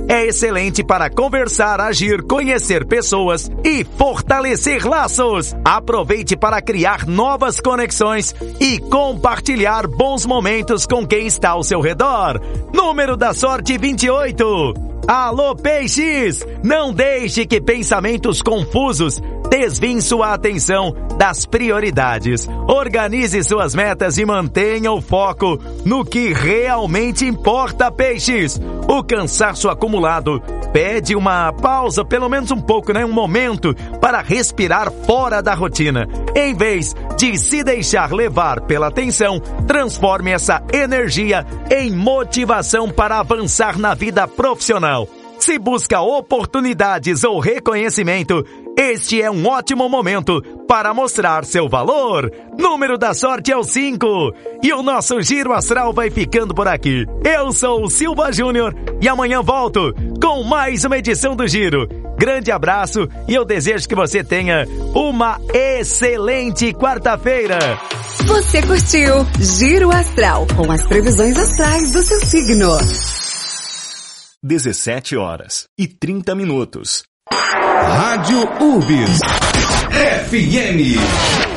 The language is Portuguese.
é excelente para conversar, agir, conhecer pessoas e fortalecer laços. Aproveite para criar novas conexões e compartilhar bons momentos com quem está ao seu redor. Número da sorte 28. Alô, peixes! Não deixe que pensamentos confusos desviem sua atenção das prioridades. Organize suas metas e mantenha o foco no que realmente importa, peixes. O cansaço acumulado pede uma pausa, pelo menos um pouco, um momento para respirar fora da rotina. Em vez de se deixar levar pela tensão, transforme essa energia em motivação para avançar na vida profissional. Se busca oportunidades ou reconhecimento, este é um ótimo momento para mostrar seu valor. Número da sorte é o 5. E o nosso Giro Astral vai ficando por aqui. Eu sou o Silva Júnior e amanhã volto com mais uma edição do Giro. Grande abraço e eu desejo que você tenha uma excelente quarta-feira. Você curtiu Giro Astral com as previsões astrais do seu signo. 17h30. Rádio URBS FM.